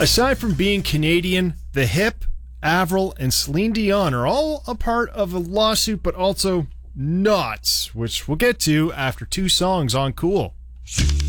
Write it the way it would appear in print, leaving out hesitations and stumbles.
Aside from being Canadian, The Hip, Avril, and Celine Dion are all a part of a lawsuit, but also not, which we'll get to after two songs on Cool.